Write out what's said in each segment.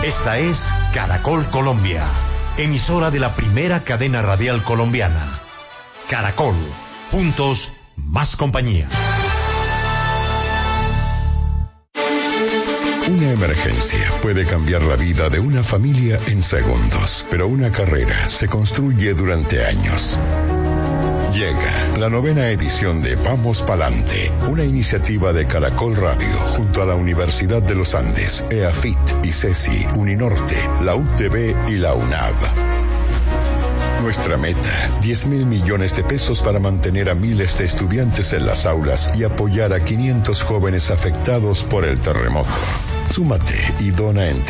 Esta es Caracol Colombia, emisora de la primera cadena radial colombiana. Caracol, juntos, más compañía. Una emergencia puede cambiar la vida de una familia en segundos, pero una carrera se construye durante años. Llega la 9ª edición de Vamos Palante, una iniciativa de Caracol Radio junto a la Universidad de los Andes, EAFIT, ICESI, Uninorte, la UTB y la UNAV. Nuestra meta, 10.000 millones de pesos para mantener a miles de estudiantes en las aulas y apoyar a 500 jóvenes afectados por el terremoto. Súmate y dona en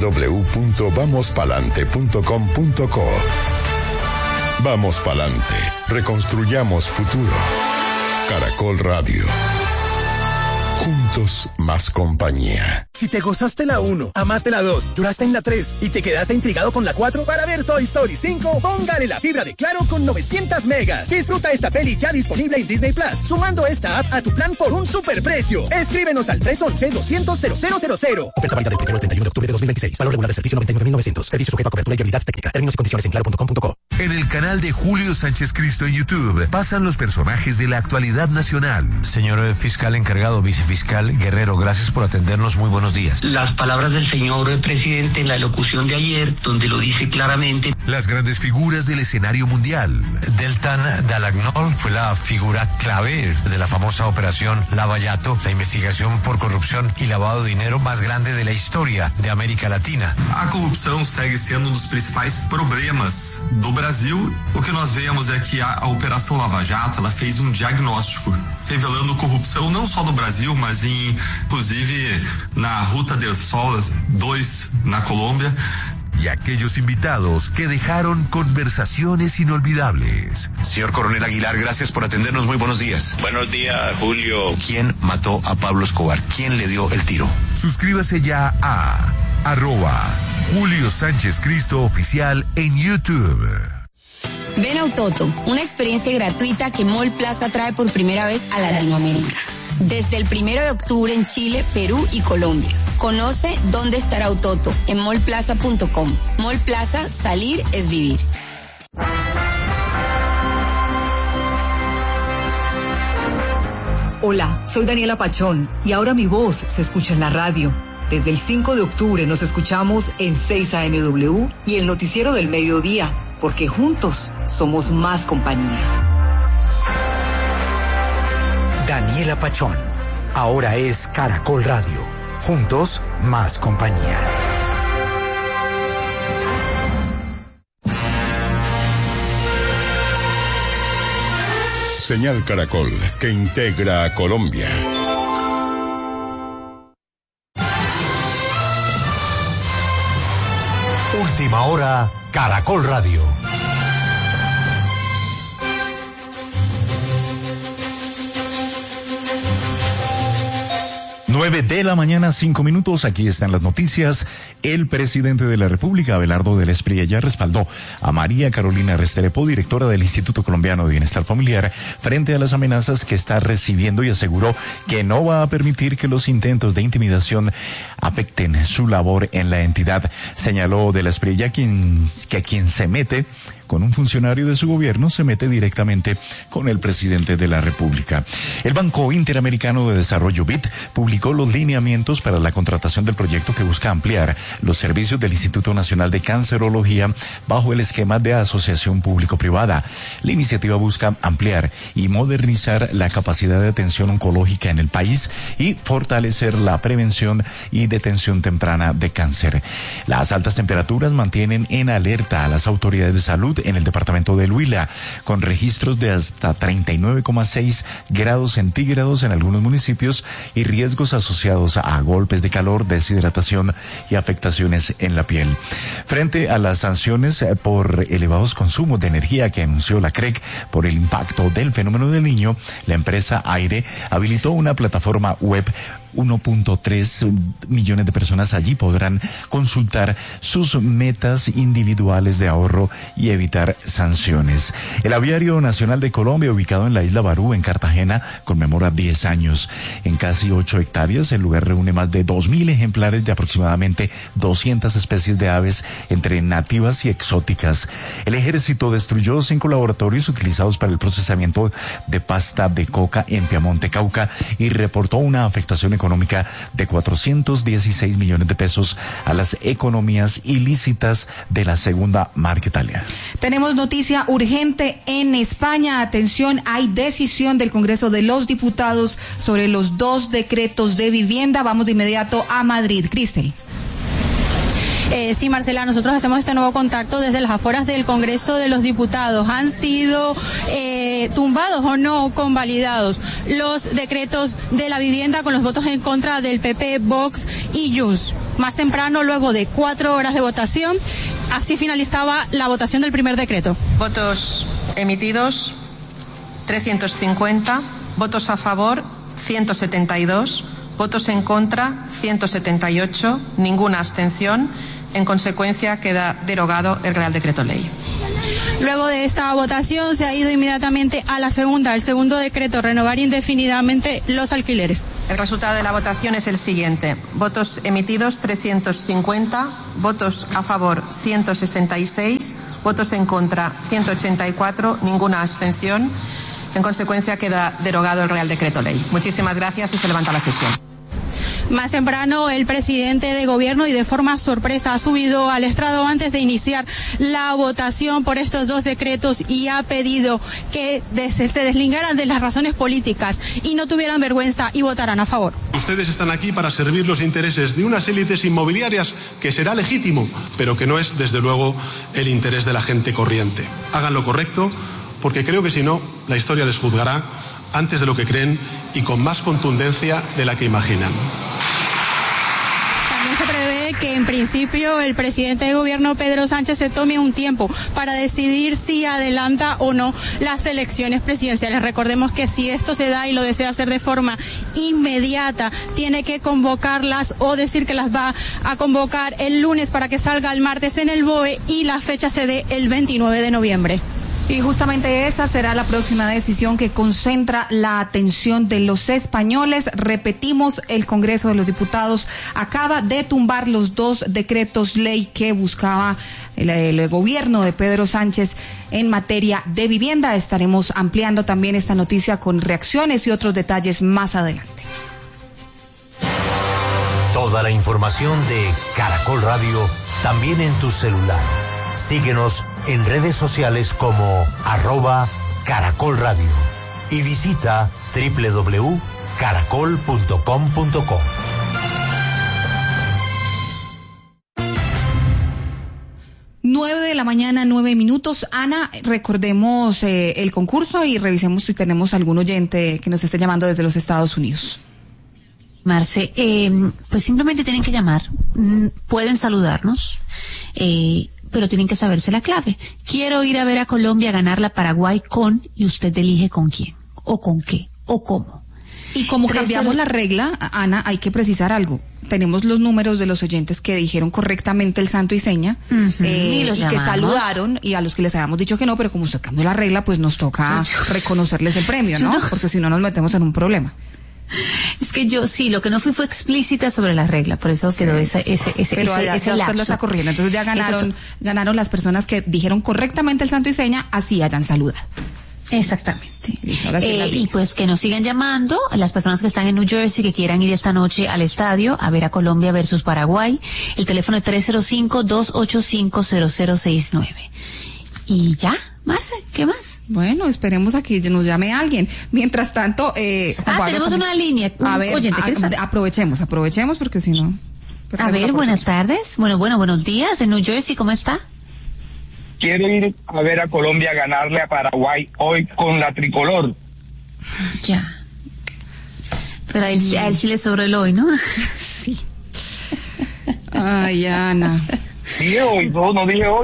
www.vamospalante.com.co. Vamos pa'lante, reconstruyamos futuro. Caracol Radio. Juntos, más compañía. Si te gozaste la 1, amaste la 2, lloraste en la 3 y te quedaste intrigado con la 4 para ver Toy Story 5, póngale la fibra de Claro con 900 megas. Disfruta esta peli ya disponible en Disney Plus, sumando esta app a tu plan por un superprecio. Escríbenos al 311-200-0000. Oferta válida del 1 al 31 de octubre de 2026. Valor regular del servicio 99.900. Servicio sujeto a cobertura y habilidad técnica. Términos y condiciones en claro.com.co. En el canal de Julio Sánchez Cristo en YouTube pasan los personajes de la actualidad nacional. Señor fiscal encargado, vicefiscal Guerrero, gracias por atendernos. Muy buenos días. Las palabras del señor presidente en la locución de ayer, donde lo dice claramente. Las grandes figuras del escenario mundial. Deltan Dall'Agnol fue la figura clave de la famosa operación Lavallato, la investigación por corrupción y lavado de dinero más grande de la historia de América Latina. A corrupção segue sendo dos principais problemas do Brasil. O que nós vemos é que a Operação Lava Jato, ela fez diagnóstico revelando corrupção não só no Brasil, mas inclusive na Ruta del Sol 2 na Colômbia. Y aquellos invitados que dejaron conversaciones inolvidables. Señor Coronel Aguilar, gracias por atendernos. Muy buenos días. Buenos días, Julio. ¿Quién mató a Pablo Escobar? ¿Quién le dio el tiro? Suscríbase ya a @Julio Sánchez Cristo Oficial en YouTube. Ven a Autoto, una experiencia gratuita que Mall Plaza trae por primera vez a Latinoamérica. Desde el 1 de octubre en Chile, Perú y Colombia. Conoce dónde estará Autoto en mallplaza.com. Mall Plaza, salir es vivir. Hola, soy Daniela Pachón y ahora mi voz se escucha en la radio. Desde el 5 de octubre nos escuchamos en 6 AMW y el noticiero del mediodía, porque juntos somos más compañía. Daniela Pachón, ahora es Caracol Radio. Juntos, más compañía. Señal Caracol, que integra a Colombia. Última hora, Caracol Radio. Nueve de la mañana, 5 minutos. Aquí están las noticias. El presidente de la República, Abelardo del Espriella, ya respaldó a María Carolina Restrepo, directora del Instituto Colombiano de Bienestar Familiar, frente a las amenazas que está recibiendo, y aseguró que no va a permitir que los intentos de intimidación afecten su labor en la entidad. Señaló del Espriella que quien se mete con un funcionario de su gobierno se mete directamente con el presidente de la República. El Banco Interamericano de Desarrollo BID publicó los lineamientos para la contratación del proyecto que busca ampliar los servicios del Instituto Nacional de Cancerología bajo el esquema de asociación público-privada. La iniciativa busca ampliar y modernizar la capacidad de atención oncológica en el país y fortalecer la prevención y detención temprana de cáncer. Las altas temperaturas mantienen en alerta a las autoridades de salud en el departamento del Huila, con registros de hasta 39,6 grados centígrados en algunos municipios y riesgos asociados a golpes de calor, deshidratación y afectaciones en la piel. Frente a las sanciones por elevados consumos de energía que anunció la CREC por el impacto del fenómeno del Niño, la empresa Aire habilitó una plataforma web 1.3 millones de personas allí podrán consultar sus metas individuales de ahorro y evitar sanciones. El Aviario Nacional de Colombia, ubicado en la isla Barú, en Cartagena, conmemora 10 años. En casi 8 hectáreas, el lugar reúne más de 2.000 ejemplares de aproximadamente 200 especies de aves, entre nativas y exóticas. El ejército destruyó 5 laboratorios utilizados para el procesamiento de pasta de coca en Piamonte, Cauca, y reportó una afectación económica de 416 millones de pesos a las economías ilícitas de la segunda marca italiana. Tenemos noticia urgente en España. Atención, hay decisión del Congreso de los Diputados sobre los 2 decretos de vivienda. Vamos de inmediato a Madrid. Cristel. Sí, Marcela, nosotros hacemos este nuevo contacto desde las afueras del Congreso de los Diputados. Han sido tumbados o no convalidados los decretos de la vivienda con los votos en contra del PP, Vox y Junts. Más temprano, luego de 4 horas de votación, así finalizaba la votación del primer decreto. Votos emitidos, 350. Votos a favor, 172. Votos en contra, 178. Ninguna abstención. En consecuencia, queda derogado el Real Decreto Ley. Luego de esta votación se ha ido inmediatamente a la segunda, el segundo decreto, renovar indefinidamente los alquileres. El resultado de la votación es el siguiente. Votos emitidos 350, votos a favor 166, votos en contra 184, ninguna abstención. En consecuencia, queda derogado el Real Decreto Ley. Muchísimas gracias y se levanta la sesión. Más temprano, el presidente de gobierno, y de forma sorpresa, ha subido al estrado antes de iniciar la votación por estos 2 decretos y ha pedido que se deslingaran de las razones políticas y no tuvieran vergüenza y votaran a favor. Ustedes están aquí para servir los intereses de unas élites inmobiliarias, que será legítimo, pero que no es, desde luego, el interés de la gente corriente. Hagan lo correcto, porque creo que si no, la historia les juzgará antes de lo que creen y con más contundencia de la que imaginan. También se prevé que en principio el presidente de gobierno, Pedro Sánchez, se tome un tiempo para decidir si adelanta o no las elecciones presidenciales. Recordemos que si esto se da y lo desea hacer de forma inmediata, tiene que convocarlas o decir que las va a convocar el lunes para que salga el martes en el BOE y la fecha se dé el 29 de noviembre. Y justamente esa será la próxima decisión que concentra la atención de los españoles. Repetimos, el Congreso de los Diputados acaba de tumbar los 2 decretos ley que buscaba el gobierno de Pedro Sánchez en materia de vivienda. Estaremos ampliando también esta noticia con reacciones y otros detalles más adelante. Toda la información de Caracol Radio también en tu celular. Síguenos en redes sociales como @Caracol Radio y visita www.caracol.com.co. Nueve de la mañana, 9 minutos. Ana, recordemos el concurso y revisemos si tenemos algún oyente que nos esté llamando desde los Estados Unidos. Marce, pues simplemente tienen que llamar, pueden saludarnos, pero tienen que saberse la clave. Quiero ir a ver a Colombia ganar la Paraguay con, y usted elige con quién, o con qué, o cómo. Y como cambiamos la regla, Ana, hay que precisar algo. Tenemos los números de los oyentes que dijeron correctamente el santo y seña, y que saludaron, y a los que les habíamos dicho que no, pero como usted cambió la regla, pues nos toca reconocerles el premio, ¿no? Porque si no nos metemos en un problema. Es que yo sí, lo que no fui fue explícita sobre la regla, por eso quedó ese pero allá ese usted lo está corriendo, entonces ya ganaron las personas que dijeron correctamente el santo y seña, así hayan saludado. Exactamente. Y pues que nos sigan llamando a las personas que están en New Jersey, que quieran ir esta noche al estadio a ver a Colombia versus Paraguay. El teléfono es 305-285-0069. Y ya, Marce, ¿qué más? Bueno, esperemos a que nos llame alguien. Mientras tanto, tenemos una línea. A ver, aprovechemos porque si no. A ver, buenas tardes. Bueno, buenos días. En New Jersey, ¿cómo está? Quiero ir a ver a Colombia ganarle a Paraguay hoy con la tricolor. Ya. Pero a él sí le sobró el hoy, ¿no? Sí. Ay, Ana. Dije hoy, no dije hoy.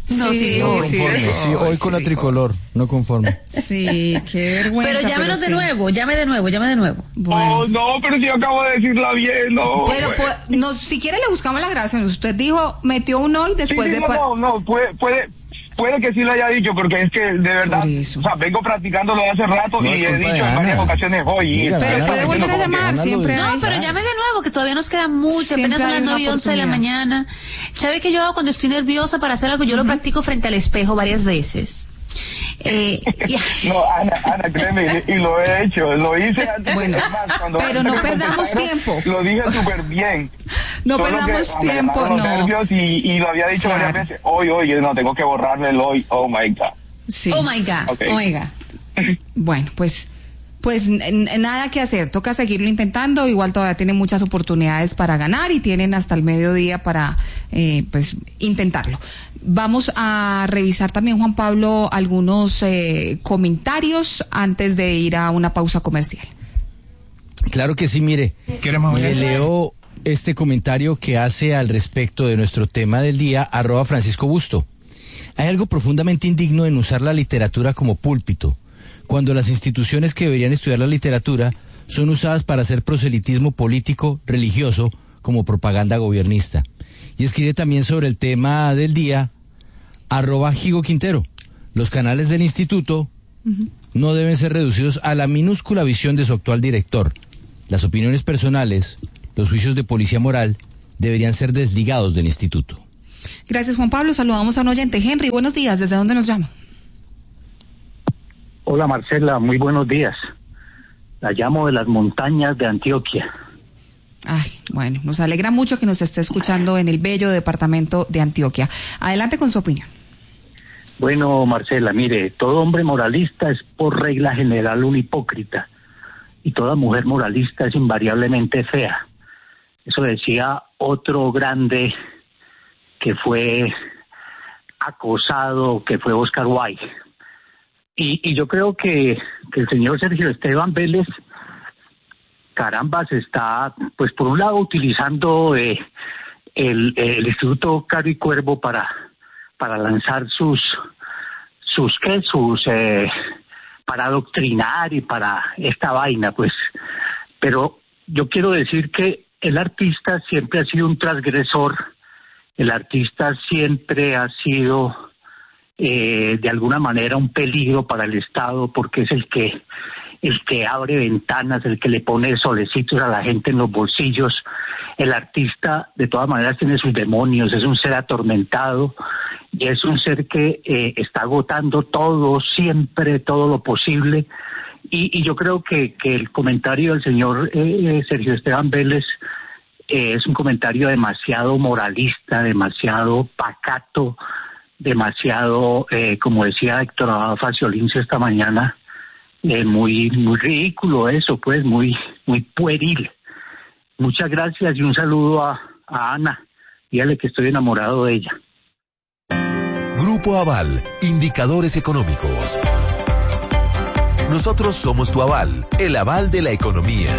No, sí, no conforme. Sí, hoy con la tricolor, no conforme. Sí, qué vergüenza. Pero llámenos de nuevo, llame de nuevo. Bueno. Oh, no, pero si yo acabo de decirla bien, no. Pero no, si quiere le buscamos la grabación. Usted dijo, metió un hoy después de... Puede que sí lo haya dicho, porque es que de verdad, o sea, vengo practicándolo hace rato y he dicho en varias ocasiones hoy. Pero puede volver a llamar, siempre. No, pero llame de nuevo, que todavía nos queda mucho, apenas son las 9:11 de la mañana. ¿Sabe qué yo hago cuando estoy nerviosa para hacer algo? Yo lo practico frente al espejo varias veces. No, Ana, créeme, y lo he hecho, lo hice antes. Bueno, pero no perdamos tiempo. Lo dije súper bien. No perdamos tiempo, no. Y lo había dicho varias veces. Hoy, no, tengo que borrarle el hoy. Oh my God. Sí. Oh my God. Okay. Oh my God. Bueno, pues nada que hacer, toca seguirlo intentando. Igual todavía tienen muchas oportunidades para ganar y tienen hasta el mediodía para pues intentarlo. Vamos a revisar también, Juan Pablo, algunos comentarios antes de ir a una pausa comercial. Claro que sí, mire, le leo este comentario que hace al respecto de nuestro tema del día, @Francisco Busto. Hay algo profundamente indigno en usar la literatura como púlpito, cuando las instituciones que deberían estudiar la literatura son usadas para hacer proselitismo político, religioso, como propaganda gobernista. Y escribe también sobre el tema del día, @Higo Quintero. Los canales del instituto no deben ser reducidos a la minúscula visión de su actual director. Las opiniones personales, los juicios de policía moral, deberían ser desligados del instituto. Gracias, Juan Pablo. Saludamos a un oyente. Henry, buenos días. ¿Desde dónde nos llama? Hola, Marcela. Muy buenos días. La llamo de las montañas de Antioquia. Ay, bueno, nos alegra mucho que nos esté escuchando en el bello departamento de Antioquia. Adelante con su opinión. Bueno, Marcela, mire, todo hombre moralista es por regla general un hipócrita y toda mujer moralista es invariablemente fea. Eso decía otro grande que fue acosado, que fue Oscar Wilde. Y yo creo que el señor Sergio Esteban Vélez, caramba, se está, pues por un lado, utilizando el Instituto Caro y Cuervo para lanzar para adoctrinar y para esta vaina, pues. Pero yo quiero decir que el artista siempre ha sido un transgresor, el artista siempre ha sido de alguna manera un peligro para el Estado, porque es el que abre ventanas, el que le pone solecitos a la gente en los bolsillos. El artista de todas maneras tiene sus demonios, es un ser atormentado y es un ser que está agotando todo, siempre, todo lo posible. Y yo creo que el comentario del señor Sergio Esteban Vélez es un comentario demasiado moralista, demasiado pacato, demasiado, como decía Héctor Abad Faciolince esta mañana, muy ridículo eso, pues, muy pueril. Muchas gracias y un saludo a Ana. Dígale que estoy enamorado de ella. Grupo Aval, indicadores económicos. Nosotros somos tu aval, el aval de la economía.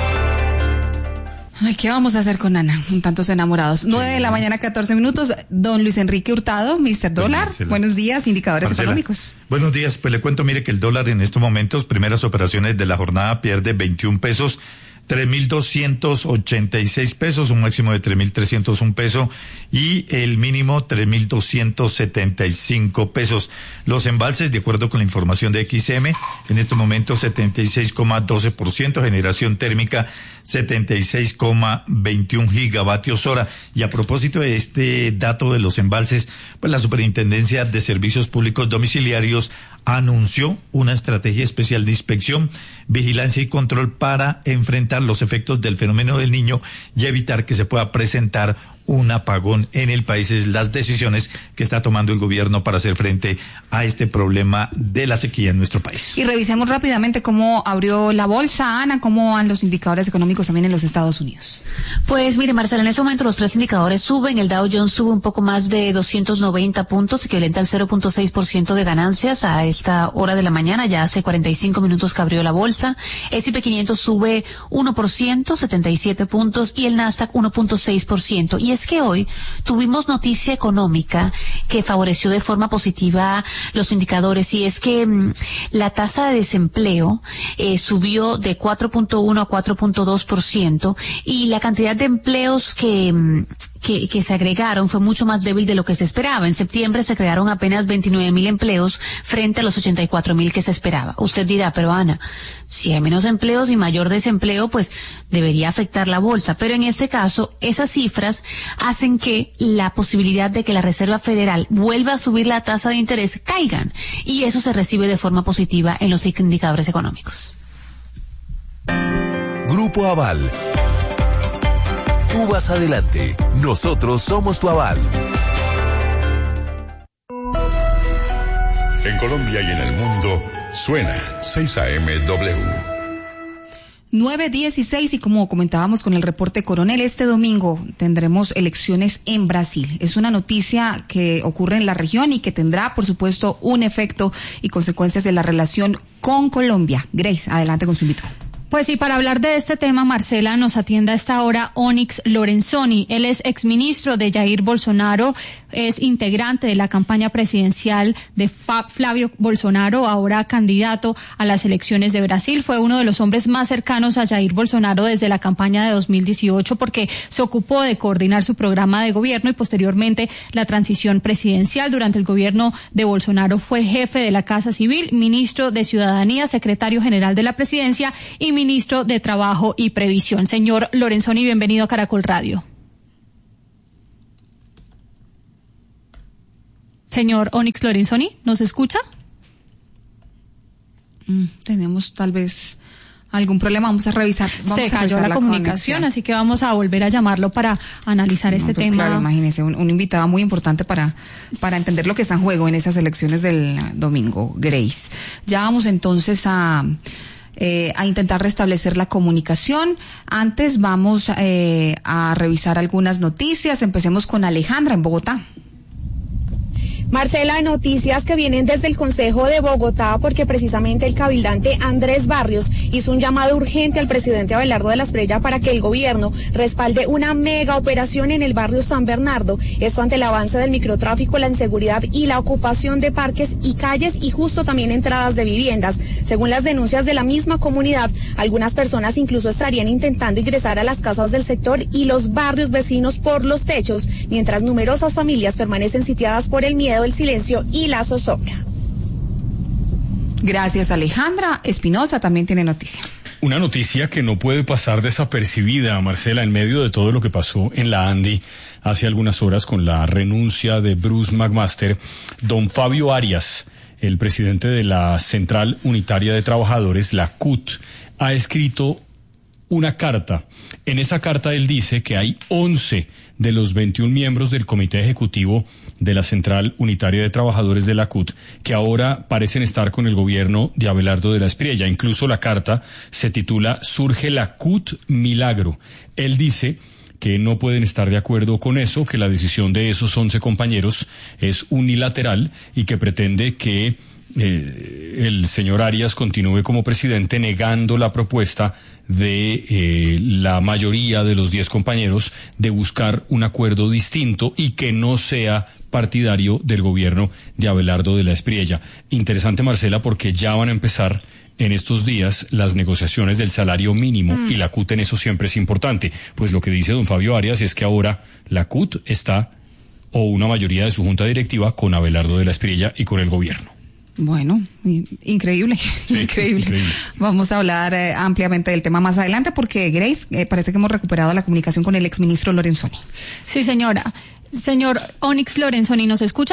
Ay, ¿qué vamos a hacer con Ana? Un tantos enamorados. 9 de la mañana, 14 minutos. Don Luis Enrique Hurtado, Mr. Dólar. Buenos días, indicadores económicos. Buenos días, pues le cuento, mire que el dólar en estos momentos, primeras operaciones de la jornada, pierde 21 pesos. 3.286 pesos, un máximo de 3.301 pesos y el mínimo 3.275 pesos. Los embalses, de acuerdo con la información de XM, en estos momentos 76,12%, generación térmica 76,21 gigavatios hora. Y a propósito de este dato de los embalses, pues la Superintendencia de Servicios Públicos Domiciliarios anunció una estrategia especial de inspección, vigilancia y control para enfrentar los efectos del fenómeno del Niño y evitar que se pueda presentar un apagón en el país. Es las decisiones que está tomando el gobierno para hacer frente a este problema de la sequía en nuestro país. Y revisemos rápidamente cómo abrió la bolsa, Ana, cómo van los indicadores económicos también en los Estados Unidos. Pues mire, Marcela, en este momento los tres indicadores suben. El Dow Jones sube un poco más de 290 puntos, equivalente al 0.6% de ganancias a esta hora de la mañana. Ya hace 45 minutos que abrió la bolsa. S&P 500 sube 1%, 77 puntos, y el Nasdaq 1.6%. Y y es que hoy tuvimos noticia económica que favoreció de forma positiva los indicadores, y es que la tasa de desempleo subió de 4.1 a 4.2%, y la cantidad de empleos que se agregaron fue mucho más débil de lo que se esperaba. En septiembre se crearon apenas 29.000 empleos frente a los 84.000 que se esperaba. Usted dirá, pero Ana, si hay menos empleos y mayor desempleo, pues debería afectar la bolsa. Pero en este caso, esas cifras hacen que la posibilidad de que la Reserva Federal vuelva a subir la tasa de interés caigan, y eso se recibe de forma positiva en los indicadores económicos. Grupo Aval. Tú vas adelante, nosotros somos tu aval. En Colombia y en el mundo, suena 6am-W. 9:16, y como comentábamos con el reporte Coronel, este domingo tendremos elecciones en Brasil. Es una noticia que ocurre en la región y que tendrá, por supuesto, un efecto y consecuencias en la relación con Colombia. Grace, adelante con su invitado. Pues sí, para hablar de este tema, Marcela, nos atiende a esta hora Onyx Lorenzoni. Él es exministro de Jair Bolsonaro, es integrante de la campaña presidencial de Flavio Bolsonaro, ahora candidato a las elecciones de Brasil. Fue uno de los hombres más cercanos a Jair Bolsonaro desde la campaña de 2018, porque se ocupó de coordinar su programa de gobierno y posteriormente la transición presidencial. Durante el gobierno de Bolsonaro fue jefe de la Casa Civil, ministro de Ciudadanía, secretario general de la presidencia y ministro de Trabajo y Previsión. Señor Lorenzoni, bienvenido a Caracol Radio. Señor Onyx Lorenzoni, ¿nos escucha? Tenemos tal vez algún problema, vamos a revisar. Se cayó la comunicación, así que vamos a volver a llamarlo para analizar este tema. Claro, imagínese, un invitado muy importante para entender lo que está en juego en esas elecciones del domingo, Grace. Ya vamos entonces a intentar restablecer la comunicación. Antes vamos a revisar algunas noticias. Empecemos con Alejandra en Bogotá. Marcela, noticias que vienen desde el Consejo de Bogotá, porque precisamente el cabildante Andrés Barrios hizo un llamado urgente al presidente Abelardo de la Espriella para que el gobierno respalde una mega operación en el barrio San Bernardo. Esto ante el avance del microtráfico, la inseguridad y la ocupación de parques y calles, y justo también entradas de viviendas. Según las denuncias de la misma comunidad, algunas personas incluso estarían intentando ingresar a las casas del sector y los barrios vecinos por los techos, mientras numerosas familias permanecen sitiadas por el miedo, el silencio y la zozobra. Gracias, Alejandra. Espinosa también tiene noticia. Una noticia que no puede pasar desapercibida, Marcela, en medio de todo lo que pasó en la Andi hace algunas horas con la renuncia de Bruce McMaster. Don Fabio Arias, el presidente de la Central Unitaria de Trabajadores, la CUT, ha escrito una carta. En esa carta él dice que hay 11 de los 21 miembros del Comité Ejecutivo de la Central Unitaria de Trabajadores de la CUT que ahora parecen estar con el gobierno de Abelardo de la Espriella. Incluso la carta se titula «Surge la CUT Milagro». Él dice que no pueden estar de acuerdo con eso, que la decisión de esos 11 compañeros es unilateral y que pretende que el señor Arias continúe como presidente, negando la propuesta de la mayoría de los 10 compañeros de buscar un acuerdo distinto y que no sea partidario del gobierno de Abelardo de la Espriella. Interesante, Marcela, porque ya van a empezar en estos días las negociaciones del salario mínimo y la CUT en eso siempre es importante. Pues lo que dice don Fabio Arias es que ahora la CUT está, o una mayoría de su junta directiva, con Abelardo de la Espriella y con el gobierno. Bueno, increíble, sí, increíble. Vamos a hablar ampliamente del tema más adelante porque, Grace, parece que hemos recuperado la comunicación con el exministro Lorenzoni. Sí, señora. Señor Onyx Lorenzoni, ¿nos escucha?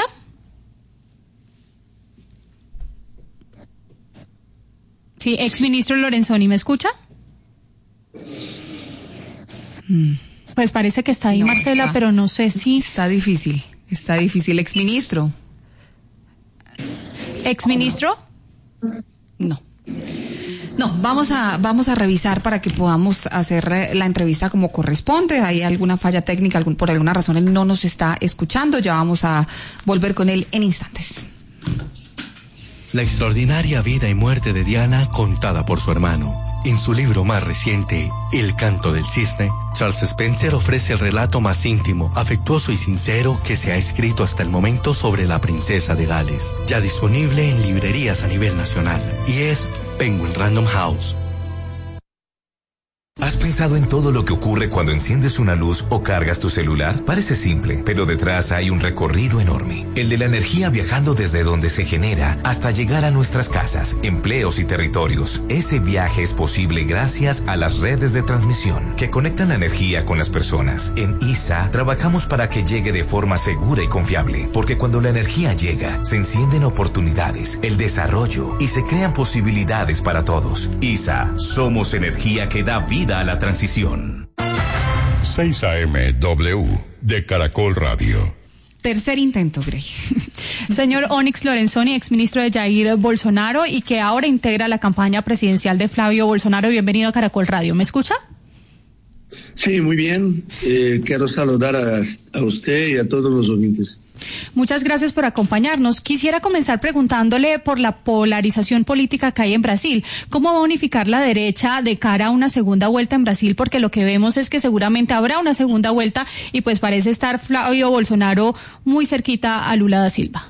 Sí, exministro Lorenzoni, ¿me escucha? Pues parece que está ahí, no, Marcela, pero no sé si... Está difícil, exministro. ¿Exministro? No, vamos a revisar para que podamos hacer la entrevista como corresponde. Hay alguna falla técnica, por alguna razón él no nos está escuchando. Ya vamos a volver con él en instantes. La extraordinaria vida y muerte de Diana contada por su hermano. En su libro más reciente, El canto del cisne, Charles Spencer ofrece el relato más íntimo, afectuoso y sincero que se ha escrito hasta el momento sobre la princesa de Gales, ya disponible en librerías a nivel nacional, y es Penguin Random House. ¿Has pensado en todo lo que ocurre cuando enciendes una luz o cargas tu celular? Parece simple, pero detrás hay un recorrido enorme. El de la energía viajando desde donde se genera hasta llegar a nuestras casas, empleos y territorios. Ese viaje es posible gracias a las redes de transmisión que conectan la energía con las personas. En ISA trabajamos para que llegue de forma segura y confiable, porque cuando la energía llega, se encienden oportunidades, el desarrollo y se crean posibilidades para todos. ISA, somos energía que da vida a la transición. 6 AM de Caracol Radio. Tercer intento, Grace. Señor Onyx Lorenzoni, exministro de Jair Bolsonaro y que ahora integra la campaña presidencial de Flavio Bolsonaro. Bienvenido a Caracol Radio. ¿Me escucha? Sí, muy bien. Quiero saludar a usted y a todos los oyentes. Muchas gracias por acompañarnos. Quisiera comenzar preguntándole por la polarización política que hay en Brasil. ¿Cómo va a unificar la derecha de cara a una segunda vuelta en Brasil? Porque lo que vemos es que seguramente habrá una segunda vuelta y pues parece estar Flavio muy cerquita a Lula da Silva.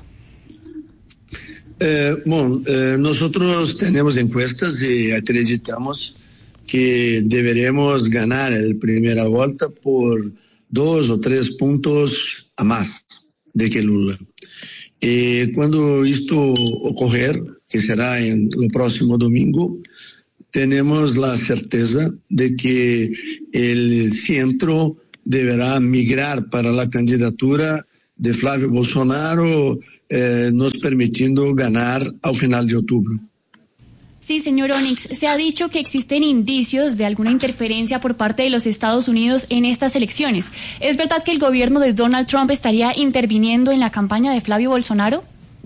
Nosotros tenemos encuestas y acreditamos que deberemos ganar la primera vuelta por 2 o 3 puntos a más de que Lula. Cuando esto ocurrir, que será en el próximo domingo, tenemos la certeza de que el centro deberá migrar para la candidatura de Flavio Bolsonaro, nos permitiendo ganar al final de octubre. Sí, señor Onyx, se ha dicho que existen indicios de alguna interferencia por parte de los Estados Unidos en estas elecciones. ¿Es verdad que el gobierno de Donald Trump estaría interviniendo en la campaña de Flavio Bolsonaro?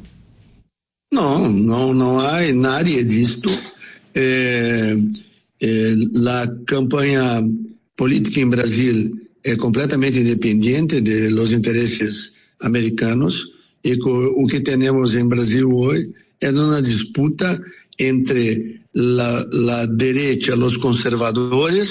No hay nadie de esto. La campaña política en Brasil es completamente independiente de los intereses americanos y lo que tenemos en Brasil hoy es una disputa entre la derecha, los conservadores,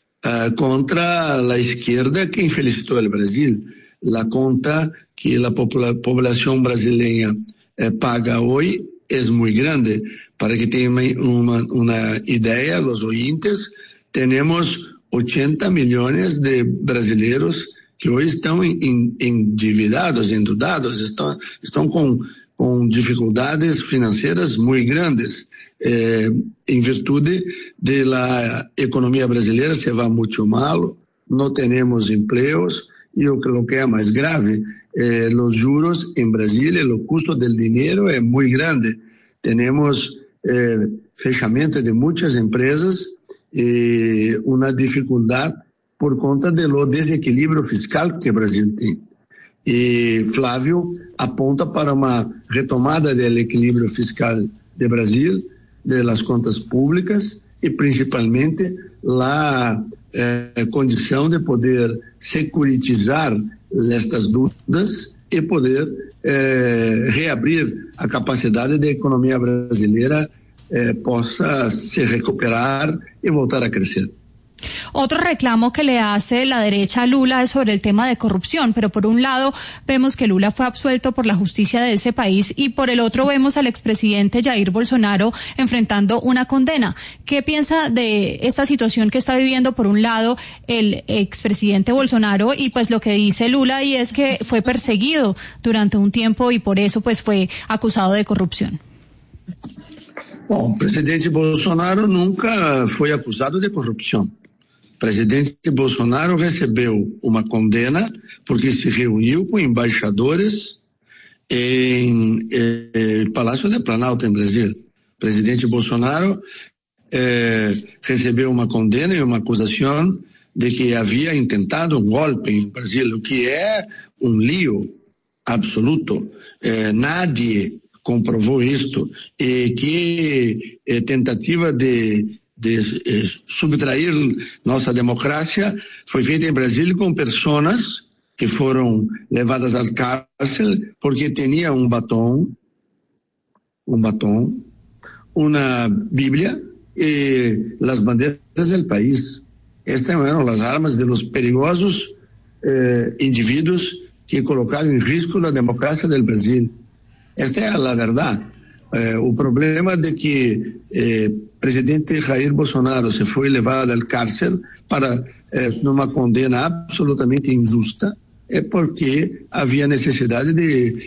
contra la izquierda que felicitó el Brasil. La conta que la población brasileña paga hoy es muy grande. Para que tengan una idea, los oyentes, tenemos 80 millones de brasileños que hoy están endividados, endeudados, están con dificultades financieras muy grandes. En virtud de la economía brasileña se va mucho mal, no tenemos empleos y lo que es más grave, los juros en Brasil, el costo del dinero es muy grande. Tenemos fechamiento de muchas empresas y una dificultad por cuenta de lo desequilibrio fiscal que Brasil tiene. Y Flavio apunta para una retomada del equilibrio fiscal de Brasil, de las cuentas públicas y principalmente la condición de poder securitizar estas deudas y poder reabrir a capacidad de economía brasileña possa se recuperar y voltar a crecer. Otro reclamo que le hace la derecha a Lula es sobre el tema de corrupción, pero por un lado vemos que Lula fue absuelto por la justicia de ese país y por el otro vemos al expresidente Jair Bolsonaro enfrentando una condena. ¿Qué piensa de esta situación que está viviendo por un lado el expresidente Bolsonaro y pues lo que dice Lula, y es que fue perseguido durante un tiempo y por eso pues fue acusado de corrupción? Bom, o presidente Bolsonaro nunca foi acusado de corrupção. O presidente Bolsonaro recebeu uma condena porque se reuniu com embaixadores em Palácio do Planalto, em Brasil. O presidente Bolsonaro recebeu uma condena e uma acusação de que havia intentado um golpe em Brasil, o que é um lío absoluto. Nadie comprovou isto, e que tentativa de subtrair nossa democracia foi feita em Brasília com pessoas que foram levadas à cárcel porque tinha um batom, uma Bíblia las banderas del país. Estas eran las armas de los perigosos individuos que colocaron en risco la democracia del Brasil. Esta es la verdad. O problema de que presidente Jair Bolsonaro se foi levado al cárcel para numa condena absolutamente injusta, é porque havia necessidade de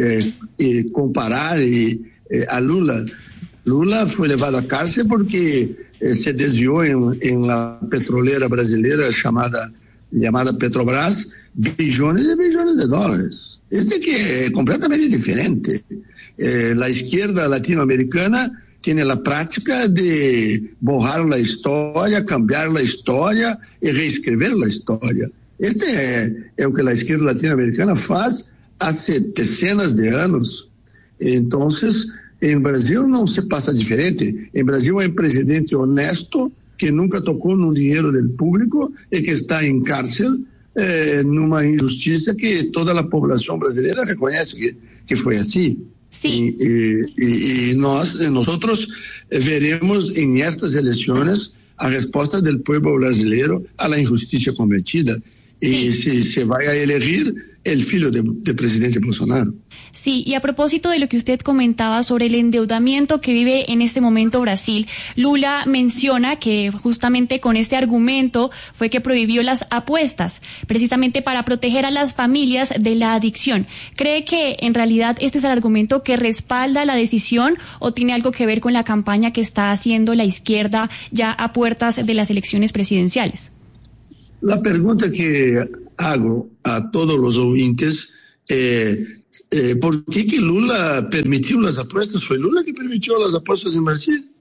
comparar a Lula. Lula foi levado à cárcel porque se desviou em la petrolera brasileira chamada Petrobras bilhões e bilhões de dólares. Este que é completamente diferente. La izquierda latinoamericana tiene la práctica de borrar la historia, cambiar la historia y reescribir la historia. Este es lo que la izquierda latinoamericana faz hace decenas de años. Entonces, en Brasil no se pasa diferente. En Brasil hay un presidente honesto que nunca tocó en un dinero del público y que está en cárcel numa injusticia que toda la población brasileña reconoce que fue así. Sí. Y nosotros veremos en estas elecciones a respuesta del pueblo brasileño a la injusticia cometida. Y si se va a elegir el filho del presidente Bolsonaro. Sí, y a propósito de lo que usted comentaba sobre el endeudamiento que vive en este momento Brasil, Lula menciona que justamente con este argumento fue que prohibió las apuestas, precisamente para proteger a las familias de la adicción. ¿Cree que en realidad este es el argumento que respalda la decisión o tiene algo que ver con la campaña que está haciendo la izquierda ya a puertas de las elecciones presidenciales? La pregunta que hago a todos los oyentes ¿por qué que Lula permitió las apuestas? Fue Lula que permitió las apuestas en Brasil.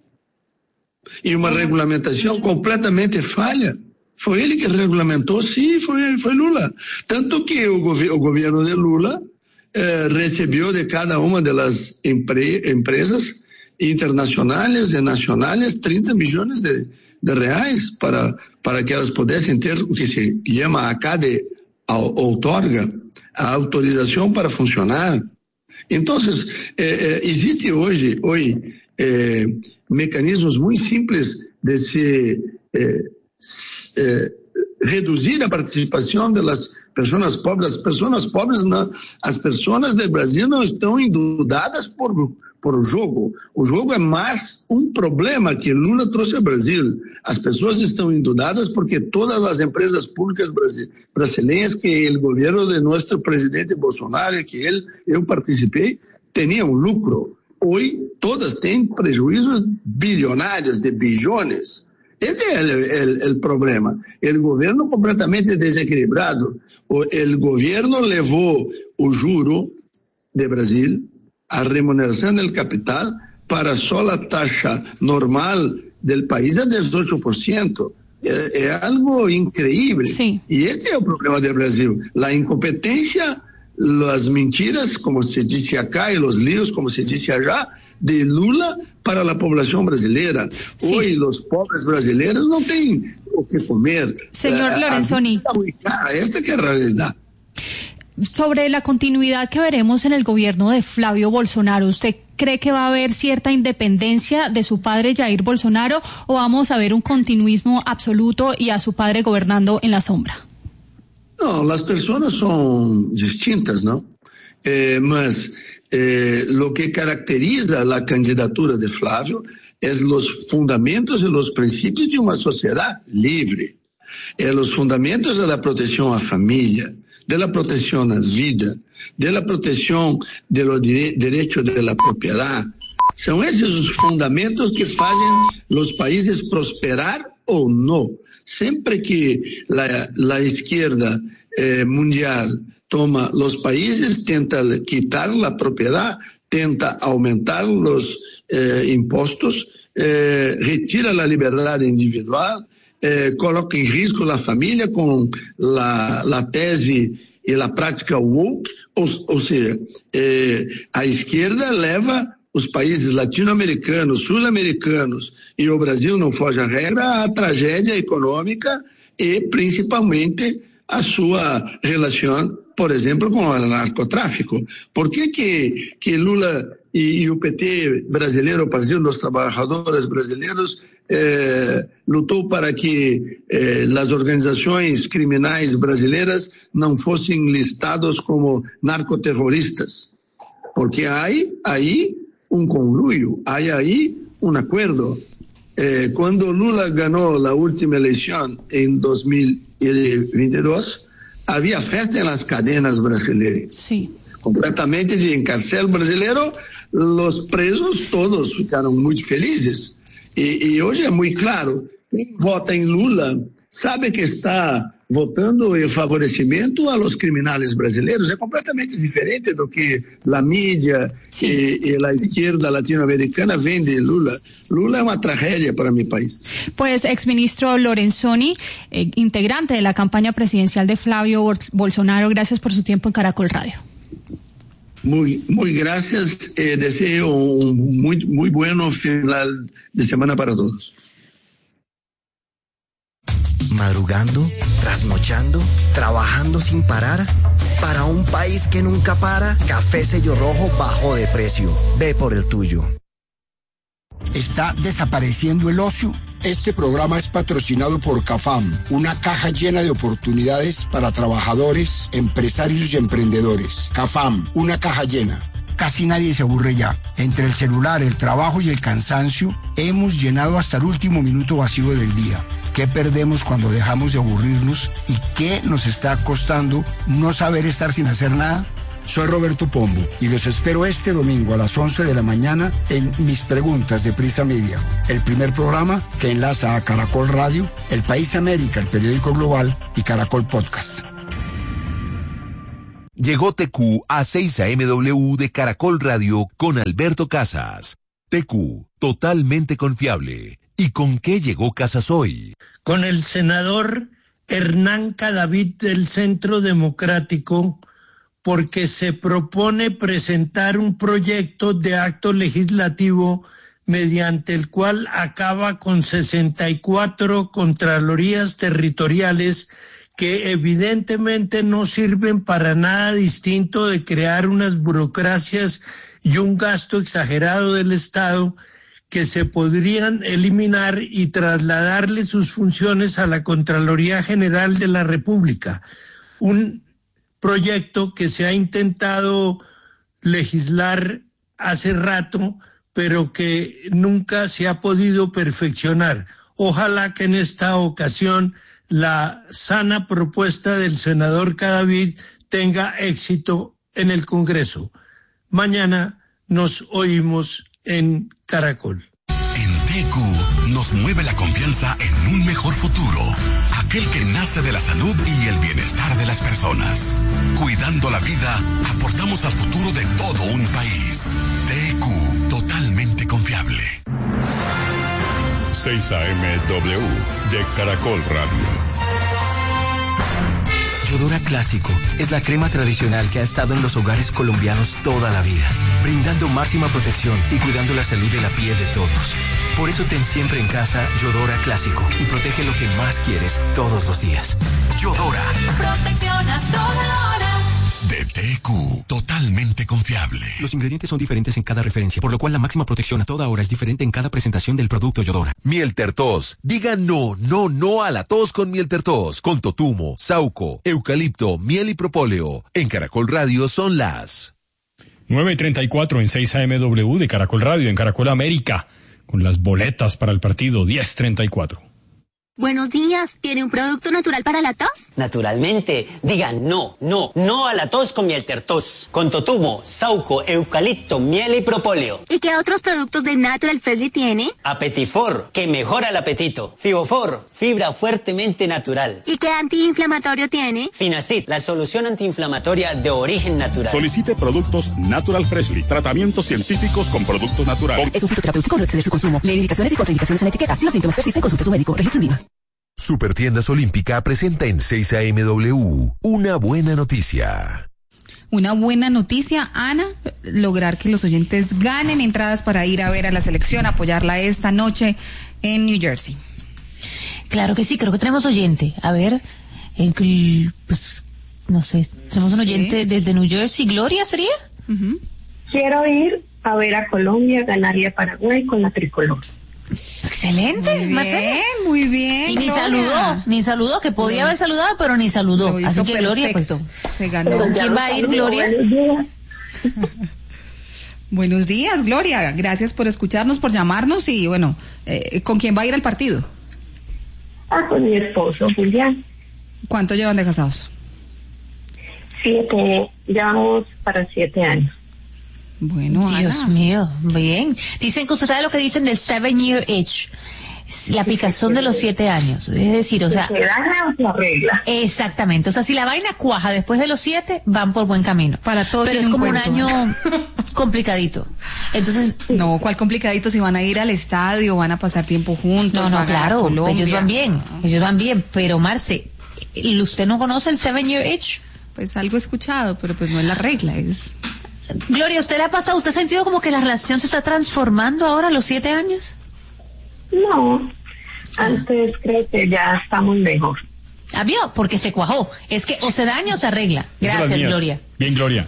Y una regulamentación completamente falla. Fue él que regulamentó, sí, fue Lula. Tanto que el gobierno de Lula recibió de cada una de las empresas internacionales y nacionales 30 millones de reais para que elas pudessem ter o que se chama acá de outorga, a autorização para funcionar. Então, existe hoje mecanismos muito simples de se reduzir a participação das pessoas pobres. As pessoas do Brasil não estão endeudadas por o jogo. O jogo é mais um problema que Lula trouxe ao Brasil. As pessoas estão endeudadas porque todas as empresas públicas brasileiras que o governo de nosso presidente Bolsonaro, que eu participei, tinham lucro. Hoje, todas têm prejuízos bilionários de bilhões. Esse é o problema. O governo completamente desequilibrado. O governo levou o juro de Brasil, a remuneração do capital, para só a taxa normal do país é 18%. É algo increíble. Sí. E este é o problema do Brasil. A incompetência, as mentiras, como se disse acá, e os líos, como se disse allá, de Lula para a população brasileira. Sí. Hoje, os pobres brasileiros não têm o que comer. Señor Lorenzoni. Está muy cara. Esta que é a realidade. Sobre la continuidad que veremos en el gobierno de Flavio Bolsonaro, ¿usted cree que va a haber cierta independencia de su padre Jair Bolsonaro o vamos a ver un continuismo absoluto y a su padre gobernando en la sombra? No, las personas son distintas, ¿no? Lo que caracteriza la candidatura de Flavio es los fundamentos y los principios de una sociedad libre. Los fundamentos de la protección a familia, de la protección a la vida, de la protección de los derechos de la propiedad. Son esos los fundamentos que hacen los países prosperar o no. Siempre que la izquierda mundial toma los países, tenta quitar la propiedad, tenta aumentar los impuestos, retira la libertad individual, coloca em risco a família com a tese e a prática woke, ou seja, a esquerda leva os países latino-americanos, sul-americanos e o Brasil não foge à regra, à tragédia econômica e principalmente a sua relação, por exemplo, com o narcotráfico. Por que Lula e o PT brasileiro, o Partido dos Trabalhadores Brasileiros, lutou para que as organizações criminais brasileiras não fossem listadas como narcoterroristas? Porque há aí um conluio, há aí um acordo. Quando Lula ganhou a última eleição em 2022, havia festa nas cadenas brasileiras. Sim. Completamente de encarcel brasileiro, os presos todos ficaram muito felizes. E hoje é muito claro, quem vota em Lula sabe que está votando em favorecimento a los criminais brasileiros. É completamente diferente do que a mídia e a izquierda latino-americana vende Lula. Lula é uma tragédia para mi país. Pues exministro Lorenzoni, integrante de la campaña presidencial de Flavio Bolsonaro, gracias por su tiempo en Caracol Radio. Muy gracias. Deseo un muy bueno final de semana para todos. Madrugando, trasnochando, trabajando sin parar. Para un país que nunca para, Café Sello Rojo bajó de precio. Ve por el tuyo. ¿Está desapareciendo el ocio? Este programa es patrocinado por CAFAM, una caja llena de oportunidades para trabajadores, empresarios y emprendedores. CAFAM, una caja llena. Casi nadie se aburre ya. Entre el celular, el trabajo y el cansancio, hemos llenado hasta el último minuto vacío del día. ¿Qué perdemos cuando dejamos de aburrirnos? ¿Y qué nos está costando no saber estar sin hacer nada? Soy Roberto Pombo y los espero este domingo a las 11 de la mañana en Mis Preguntas de Prisa Media, el primer programa que enlaza a Caracol Radio, El País América, el periódico global, y Caracol Podcast. Llegó TQ a 6 AMW de Caracol Radio con Alberto Casas. TQ, totalmente confiable. ¿Y con qué llegó Casas hoy? Con el senador Hernán Cadavid del Centro Democrático, porque se propone presentar un proyecto de acto legislativo mediante el cual acaba con 64 contralorías territoriales que evidentemente no sirven para nada distinto de crear unas burocracias y un gasto exagerado del Estado que se podrían eliminar y trasladarle sus funciones a la Contraloría General de la República. Un proyecto que se ha intentado legislar hace rato, pero que nunca se ha podido perfeccionar. Ojalá que en esta ocasión la sana propuesta del senador Cadavid tenga éxito en el Congreso. Mañana nos oímos en Caracol. En TQ nos mueve la confianza en un mejor futuro, aquel que nace de la salud y el bienestar de las personas. Cuidando la vida, aportamos al futuro de todo un país. TQ, totalmente confiable. 6 AMW de Caracol Radio. Yodora Clásico es la crema tradicional que ha estado en los hogares colombianos toda la vida, brindando máxima protección y cuidando la salud de la piel de todos. Por eso ten siempre en casa Yodora Clásico y protege lo que más quieres todos los días. Yodora. Protección a toda hora. De TQ, totalmente confiable. Los ingredientes son diferentes en cada referencia, por lo cual la máxima protección a toda hora es diferente en cada presentación del producto Yodora. Miel Tertos. Diga no a la tos con Miel Tertos. Con totumo, sauco, eucalipto, miel y propóleo. En Caracol Radio son las 9:34 en 6 AMW de Caracol Radio, en Caracol América, con las boletas para el partido 10:34. Buenos días, ¿tiene un producto natural para la tos? Naturalmente, diga no a la tos con Miel Tertos, con totumo, sauco, eucalipto, miel y propóleo. ¿Y qué otros productos de Natural Freshly tiene? Apetifor, que mejora el apetito. Fibofor, fibra fuertemente natural. ¿Y qué antiinflamatorio tiene? Finacid, la solución antiinflamatoria de origen natural. Solicite productos Natural Freshly, tratamientos científicos con productos naturales. Es un fitoterapéutico, no exceder su consumo. Lee indicaciones y contraindicaciones en la etiqueta. Si los síntomas persisten, consulte a su médico. Registro INVIMA. Supertiendas Olímpica presenta en 6 AMW una buena noticia. Una buena noticia, Ana, lograr que los oyentes ganen entradas para ir a ver a la selección, apoyarla esta noche en New Jersey. Claro que sí, creo que tenemos oyente. A ver, Pues, no sé, tenemos un oyente desde New Jersey. ¿Gloria sería? Quiero ir a ver a Colombia ganar y a Paraguay con la tricolor. Excelente, muy bien. Y ni saludó, que podía haber saludado, pero ni saludó. Así que Gloria, pues, se ganó. ¿Con quién va a ir Gloria? Buenos días, Gloria. Gracias por escucharnos, por llamarnos y bueno, ¿con quién va a ir al partido? Con mi esposo, Julián. ¿Cuánto llevan de casados? 7, llevamos para 7 años. Bueno, Dios Ana. mío, bien. Dicen que usted sabe lo que dicen del 7-year itch, la picazón de los 7 años. Es decir, o sea, se daña o se arregla. Exactamente. O sea, si la vaina cuaja después de los 7, van por buen camino. Para todo. Pero es como un año complicadito. Entonces, no, ¿cuál complicadito? Si van a ir al estadio, van a pasar tiempo juntos. No, claro, ellos van bien. Pero Marce, ¿usted no conoce el 7-year itch? Pues algo he escuchado, pero pues no es la regla, es... Gloria, ¿usted le ha pasado, usted ha sentido como que la relación se está transformando ahora a los 7 años? No, antes creo que ya estamos mejor. ¿Vio? Porque se cuajó. Es que o se daña o se arregla. Gracias, Gloria. Bien, Gloria.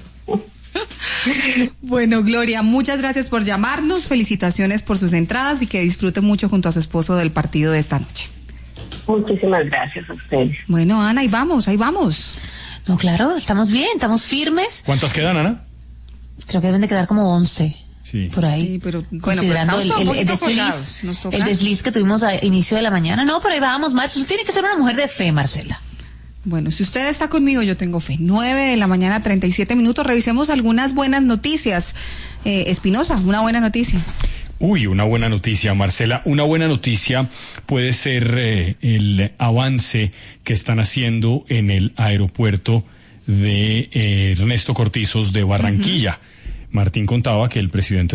Bueno, Gloria, muchas gracias por llamarnos, felicitaciones por sus entradas y que disfrute mucho junto a su esposo del partido de esta noche. Muchísimas gracias a ustedes. Bueno, Ana, ahí vamos. No, claro, estamos bien, estamos firmes. ¿Cuántas quedan, Ana? Creo que deben de quedar como 11. Sí. Por ahí. Sí, pero considerando bueno, el desliz que tuvimos a inicio de la mañana. No, pero ahí vamos, Marce. Usted tiene que ser una mujer de fe, Marcela. Bueno, si usted está conmigo, yo tengo fe. 9:37 a.m. Revisemos algunas buenas noticias. Espinosa, una buena noticia. Uy, una buena noticia, Marcela. Una buena noticia puede ser el avance que están haciendo en el aeropuerto de Ernesto Cortizos de Barranquilla. Martín contaba que el presidente